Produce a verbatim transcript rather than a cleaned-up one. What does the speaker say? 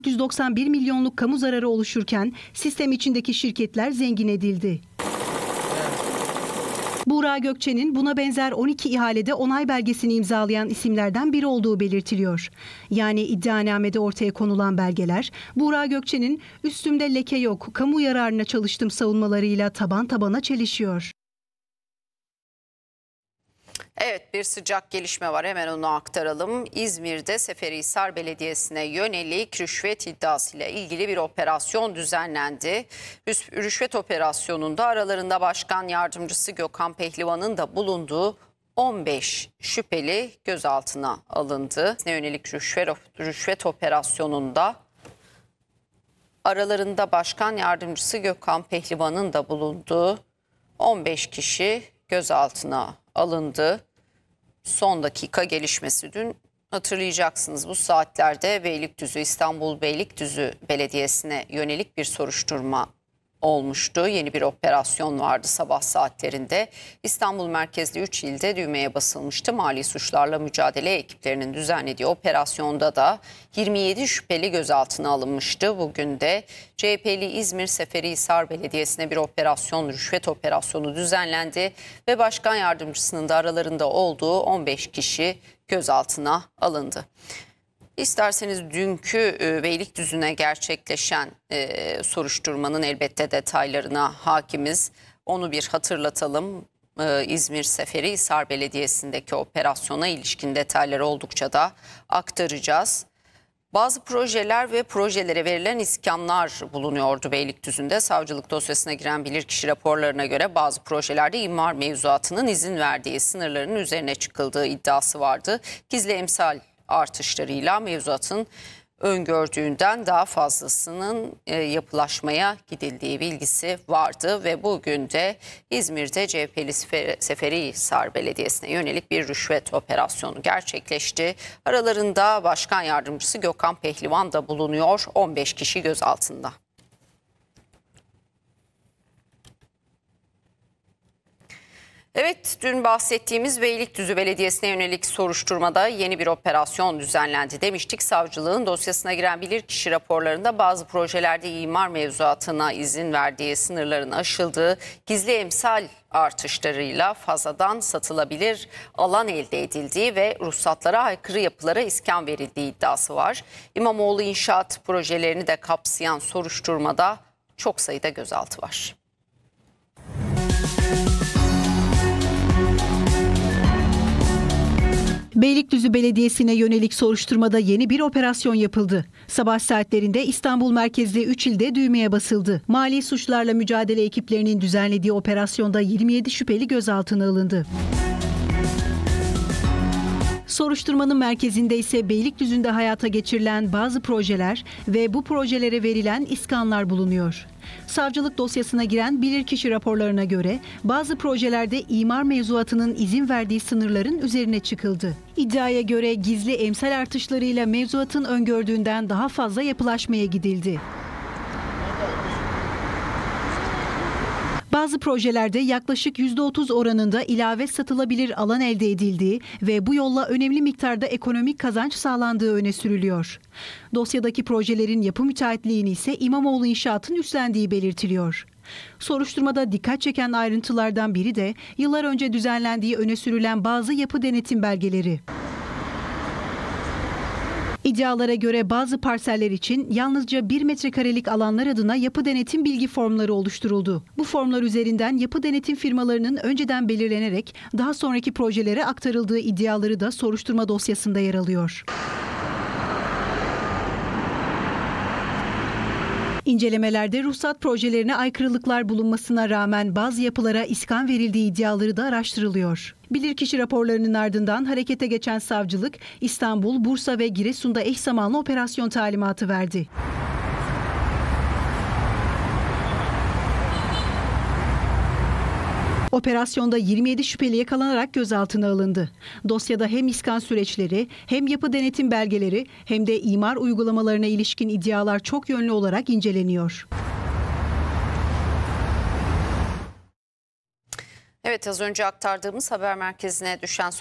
yüz doksan bir milyonluk kamu zararı oluşurken sistem içindeki şirketler zengin edildi. Buğra Gökçe'nin buna benzer on iki ihalede onay belgesini imzalayan isimlerden biri olduğu belirtiliyor. Yani iddianamede ortaya konulan belgeler, Buğra Gökçe'nin "üstümde leke yok, kamu yararına çalıştım" savunmalarıyla taban tabana çelişiyor. Evet, bir sıcak gelişme var, hemen onu aktaralım. İzmir'de Seferihisar Belediyesi'ne yönelik rüşvet iddiasıyla ilgili bir operasyon düzenlendi. Rüşvet operasyonunda aralarında Başkan Yardımcısı Gökhan Pehlivan'ın da bulunduğu on beş şüpheli gözaltına alındı. Yönelik rüşvet, rüşvet operasyonunda aralarında Başkan Yardımcısı Gökhan Pehlivan'ın da bulunduğu on beş kişi gözaltına alındı. Son dakika gelişmesi dün, hatırlayacaksınız, bu saatlerde Beylikdüzü, İstanbul Beylikdüzü Belediyesi'ne yönelik bir soruşturma olmuştu. Yeni bir operasyon vardı sabah saatlerinde. İstanbul merkezli üç ilde düğmeye basılmıştı. Mali suçlarla mücadele ekiplerinin düzenlediği operasyonda da yirmi yedi şüpheli gözaltına alınmıştı. Bugün de C H P'li İzmir Seferihisar Belediyesi'ne bir operasyon, rüşvet operasyonu düzenlendi ve Başkan Yardımcısının da aralarında olduğu on beş kişi gözaltına alındı. İsterseniz dünkü e, Beylikdüzü'ne gerçekleşen e, soruşturmanın elbette detaylarına hakimiz. Onu bir hatırlatalım. E, İzmir Seferihisar Belediyesi'ndeki operasyona ilişkin detayları oldukça da aktaracağız. Bazı projeler ve projelere verilen iskanlar bulunuyordu Beylikdüzü'nde. Savcılık dosyasına giren bilirkişi raporlarına göre bazı projelerde imar mevzuatının izin verdiği sınırların üzerine çıkıldığı iddiası vardı. Gizli emsal artışlarıyla mevzuatın öngördüğünden daha fazlasının e, yapılaşmaya gidildiği bilgisi vardı ve bugün de İzmir'de C H P'li Seferihisar Belediyesi'ne yönelik bir rüşvet operasyonu gerçekleşti. Aralarında Başkan Yardımcısı Gökhan Pehlivan da bulunuyor. on beş kişi gözaltında. Evet, dün bahsettiğimiz Beylikdüzü Belediyesi'ne yönelik soruşturmada yeni bir operasyon düzenlendi demiştik. Savcılığın dosyasına giren bilirkişi raporlarında bazı projelerde imar mevzuatına izin verdiği sınırların aşıldığı, gizli emsal artışlarıyla fazladan satılabilir alan elde edildiği ve ruhsatlara aykırı yapılara iskan verildiği iddiası var. İmamoğlu inşaat projelerini de kapsayan soruşturmada çok sayıda gözaltı var. Beylikdüzü Belediyesi'ne yönelik soruşturmada yeni bir operasyon yapıldı. Sabah saatlerinde İstanbul merkezli üç ilde düğmeye basıldı. Mali suçlarla mücadele ekiplerinin düzenlediği operasyonda yirmi yedi şüpheli gözaltına alındı. Soruşturmanın merkezinde ise Beylikdüzü'nde hayata geçirilen bazı projeler ve bu projelere verilen iskanlar bulunuyor. Savcılık dosyasına giren bilirkişi raporlarına göre bazı projelerde imar mevzuatının izin verdiği sınırların üzerine çıkıldı. İddiaya göre gizli emsal artışlarıyla mevzuatın öngördüğünden daha fazla yapılaşmaya gidildi. Bazı projelerde yaklaşık yüzde otuz oranında ilave satılabilir alan elde edildiği ve bu yolla önemli miktarda ekonomik kazanç sağlandığı öne sürülüyor. Dosyadaki projelerin yapı müteahhitliğini ise İmamoğlu İnşaat'ın üstlendiği belirtiliyor. Soruşturmada dikkat çeken ayrıntılardan biri de yıllar önce düzenlendiği öne sürülen bazı yapı denetim belgeleri. İddialara göre bazı parseller için yalnızca bir metrekarelik alanlar adına yapı denetim bilgi formları oluşturuldu. Bu formlar üzerinden yapı denetim firmalarının önceden belirlenerek daha sonraki projelere aktarıldığı iddiaları da soruşturma dosyasında yer alıyor. İncelemelerde ruhsat projelerine aykırılıklar bulunmasına rağmen bazı yapılara iskan verildiği iddiaları da araştırılıyor. Bilirkişi raporlarının ardından harekete geçen savcılık, İstanbul, Bursa ve Giresun'da eş zamanlı operasyon talimatı verdi. Operasyonda yirmi yedi şüpheli yakalanarak gözaltına alındı. Dosyada hem iskan süreçleri, hem yapı denetim belgeleri, hem de imar uygulamalarına ilişkin iddialar çok yönlü olarak inceleniyor. Evet, az önce aktardığımız haber merkezine düşen